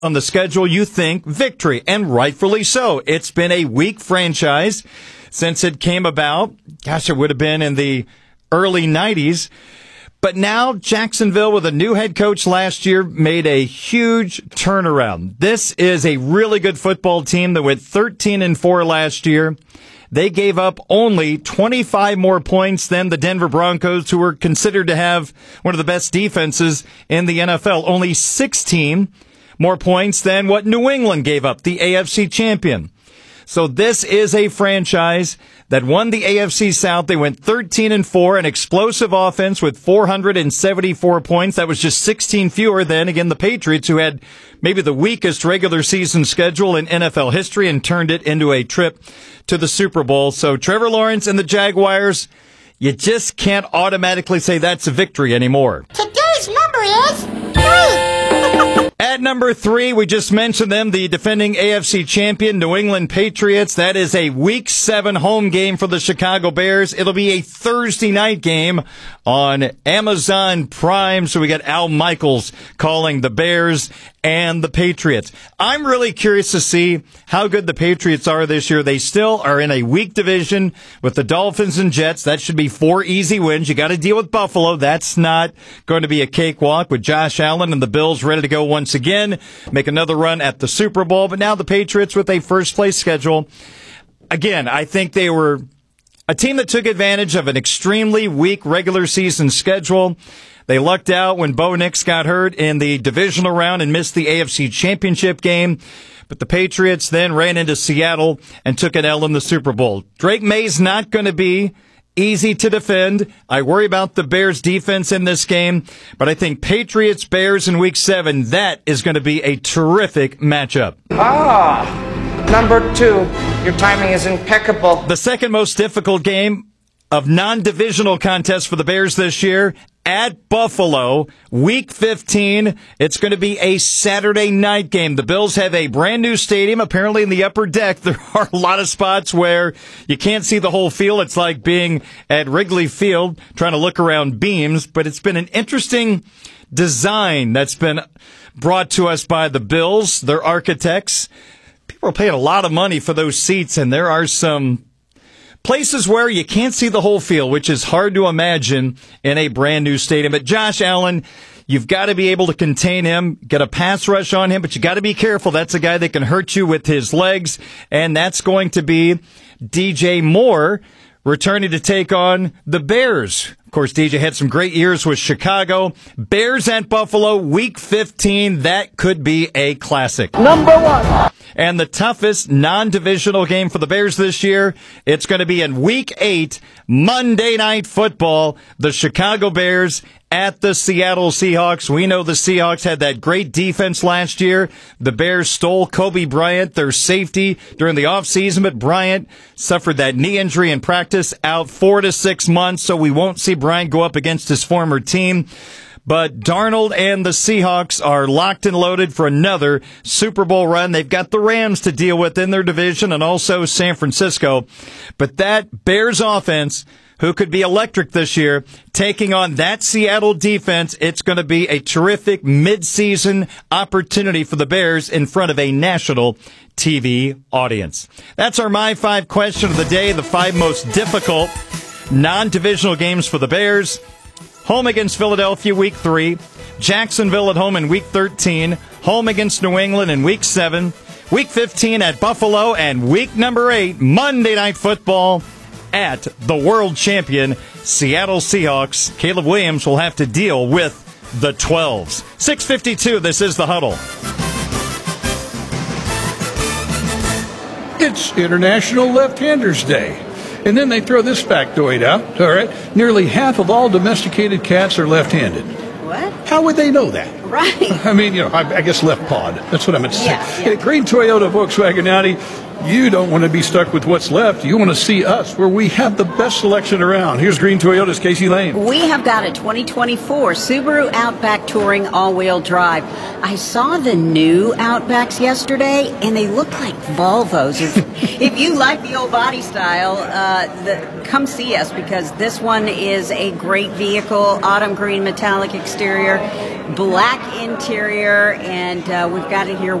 on the schedule, you think victory, and rightfully so. It's been a weak franchise since it came about. Gosh, it would have been in the early 90s. But now Jacksonville, with a new head coach last year, made a huge turnaround. This is a really good football team that went 13-4 last year. They gave up only 25 more points than the Denver Broncos, who were considered to have one of the best defenses in the NFL. Only 16 more points than what New England gave up, the AFC champion. So this is a franchise that won the AFC South. They went 13-4, an explosive offense with 474 points. That was just 16 fewer than, again, the Patriots, who had maybe the weakest regular season schedule in NFL history and turned it into a trip to the Super Bowl. So Trevor Lawrence and the Jaguars, you just can't automatically say that's a victory anymore. Today's number is 3. At number 3, we just mentioned them, the defending AFC champion, New England Patriots. That is a Week 7 home game for the Chicago Bears. It'll be a Thursday night game on Amazon Prime. So we got Al Michaels calling the Bears and the Patriots. I'm really curious to see how good the Patriots are this year. They still are in a weak division with the Dolphins and Jets. That should be 4 easy wins. You got to deal with Buffalo. That's not going to be a cakewalk, with Josh Allen and the Bills ready to go once again, make another run at the Super Bowl. But now the Patriots with a first-place schedule. Again, I think they were a team that took advantage of an extremely weak regular season schedule. They lucked out when Bo Nix got hurt in the divisional round and missed the AFC Championship game. But the Patriots then ran into Seattle and took an L in the Super Bowl. Drake May's not going to be easy to defend. I worry about the Bears' defense in this game, but I think Patriots-Bears in Week 7, that is going to be a terrific matchup. Number 2, your timing is impeccable. The second most difficult game of non-divisional contests for the Bears this year, at Buffalo, Week 15. It's going to be a Saturday night game. The Bills have a brand new stadium, apparently in the upper deck. There are a lot of spots where you can't see the whole field. It's like being at Wrigley Field trying to look around beams, but it's been an interesting design that's been brought to us by the Bills, their architects. People are paying a lot of money for those seats, and there are some places where you can't see the whole field, which is hard to imagine in a brand new stadium. But Josh Allen, you've got to be able to contain him, get a pass rush on him, but you got to be careful. That's a guy that can hurt you with his legs, and that's going to be DJ Moore returning to take on the Bears. Of course, DJ had some great years with Chicago. Bears at Buffalo, Week 15. That could be a classic. Number 1. And the toughest non-divisional game for the Bears this year, it's going to be in Week 8, Monday Night Football. The Chicago Bears at the Seattle Seahawks. We know the Seahawks had that great defense last year. The Bears stole Kobe Bryant, their safety, during the offseason, but Bryant suffered that knee injury in practice, out 4 to 6 months, so we won't see Bryant go up against his former team. But Darnold and the Seahawks are locked and loaded for another Super Bowl run. They've got the Rams to deal with in their division and also San Francisco. But that Bears offense, who could be electric this year, taking on that Seattle defense, it's going to be a terrific midseason opportunity for the Bears in front of a national TV audience. That's our My 5 question of the day, the 5 most difficult non-divisional games for the Bears. Home against Philadelphia, Week 3. Jacksonville at home in Week 13. Home against New England in Week 7. Week 15 at Buffalo. And Week number 8, Monday Night Football at the world champion Seattle Seahawks. Caleb Williams will have to deal with the 12s. 6:52, this is The Huddle. It's International Left-Handers Day. And then they throw this factoid out, all right? Nearly half of all domesticated cats are left-handed. What? How would they know that? Right. I mean, I guess left pawed. That's what I meant to say. Yeah. At Green Toyota Volkswagen Audi, you don't want to be stuck with what's left. You want to see us where we have the best selection around. Here's Green Toyota's Casey Lane. We have got a 2024 Subaru Outback Touring all-wheel drive. I saw the new Outbacks yesterday, and they look like Volvos. If you like the old body style, come see us, because this one is a great vehicle. Autumn green metallic exterior, black interior, and we've got it here